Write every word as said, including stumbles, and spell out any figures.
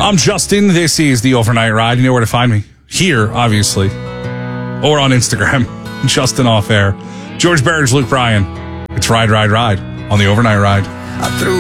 I'm Justin. This is the Overnight Ride. You know where to find me. Here, obviously. Or on Instagram. Justin Off Air. George Burge, Luke Bryan. It's Ride, Ride, Ride on the Overnight Ride. I threw